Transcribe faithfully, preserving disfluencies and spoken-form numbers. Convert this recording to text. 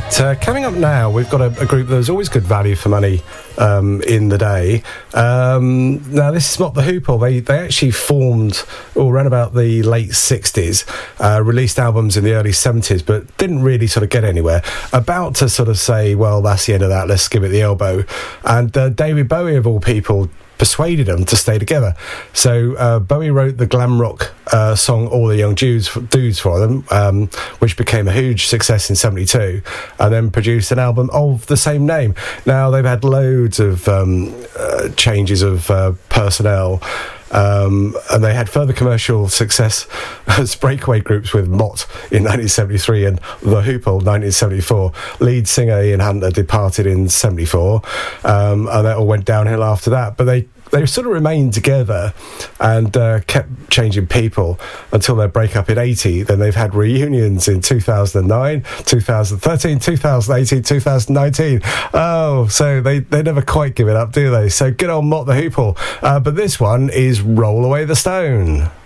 Uh, coming up now, we've got a, a group that was always good value for money um, in the day. Um, now, this is Mott the Hoople. They they actually formed all around about the late sixties, uh, released albums in the early seventies, but didn't really sort of get anywhere. About to sort of say, well, that's the end of that, let's give it the elbow. And uh, David Bowie, of all people, persuaded them to stay together. So uh, Bowie wrote the glam rock uh, song All the Young Dudes, Dudes for them, um, which became a huge success in seventy-two, and then produced an album of the same name. Now, they've had loads of um, uh, changes of uh, personnel, Um, and they had further commercial success as breakaway groups with Mott in nineteen seventy-three and The Hoople nineteen seventy-four. Lead singer Ian Hunter departed in seventy-four, um, and that all went downhill after that. But they they sort of remained together and uh, kept changing people until their breakup in eighty. Then they've had reunions in two thousand nine, two thousand thirteen, two thousand eighteen, two thousand nineteen. Oh, so they, they never quite give it up, do they? So good old Mott the Hoople. Uh, but this one is Roll Away the Stone.